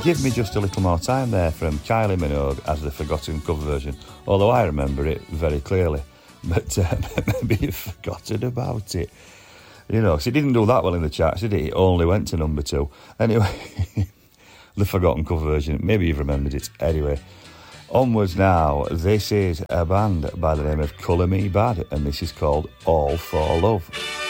Give Me Just a Little More Time there from Kylie Minogue as the forgotten cover version, although I remember it very clearly, but maybe you've forgotten about it. You know, 'cause it didn't do that well in the charts, did it? It only went to number 2. Anyway, the forgotten cover version, maybe you've remembered it. Anyway, onwards now. This is a band by the name of Colour Me Bad, and this is called All for Love.